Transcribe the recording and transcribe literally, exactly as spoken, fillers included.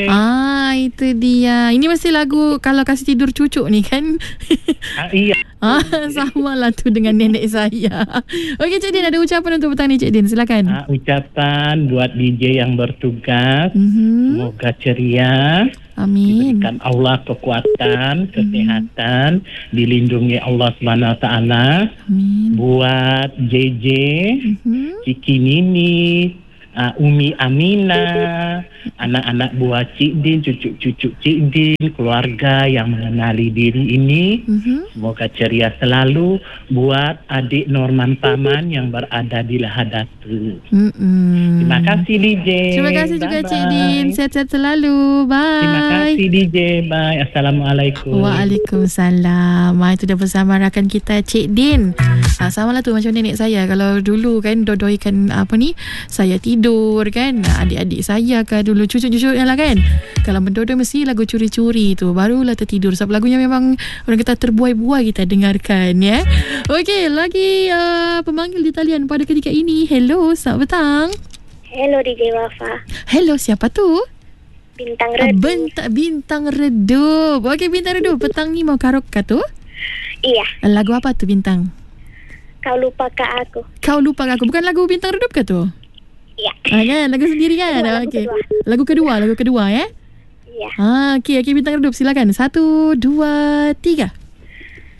Ah, itu dia. Ini mesti lagu kalau kasih tidur cucu ni kan? Ah, iya. Ah, sama lah tu dengan nenek saya. Okey, Cik Din, ada ucapan untuk petang ni, Cik Din. Silakan. Ah, ucapan buat D J yang bertugas. Mm-hmm. Semoga ceria. Amin. Diberikan Allah kekuatan, kesehatan, mm-hmm. dilindungi Allah Subhanahu Wa Taala. Amin. Buat J J, Mm-hmm. Ciki Nini, uh, Umi Amina, anak-anak buah Cik Din, cucu-cucu Cik Din, keluarga yang mengenali diri ini. Mm-hmm. Semoga ceria selalu. Buat adik Norman Paman yang berada di Lahadatu. Mm-mm. Terima kasih D J. Terima kasih juga Bye-bye. Cik Din. Sehat-sehat selalu. Bye. Terima kasih D J. Bye. Assalamualaikum. Waalaikumsalam. Ah, itu dah bersama rakan kita Cik Din. Ah, sama lah tu macam nenek saya. Kalau dulu kan dodoikan apa ni, saya tidur kan, adik-adik saya kan dulu, cucu-cucu yang lah kan, kalau mendodoi mesti lagu curi-curi tu, barulah tertidur. Sebab lagunya memang orang kata terbuai-buai kita dengarkan ya. Okey, lagi uh, pemanggil di talian pada ketika ini. Hello, selamat petang. Hello D J Wafa. Hello, siapa tu? Bintang Ah, Redup. Bintang, Bintang Redup. Okey, Bintang Redup, petang ni mau karaoke tu? Iya. Lagu apa tu Bintang? Kau lupa ke aku. Kau lupa aku. Bukan lagu Bintang Redup ke tu? Iya. Ah, kan? Lagu sendiri kan? Kedua, lagu Okey. kedua. Lagu kedua, lagu kedua ya. Iya. Ah, okey, okey Bintang Redup, silakan. Satu, dua, tiga.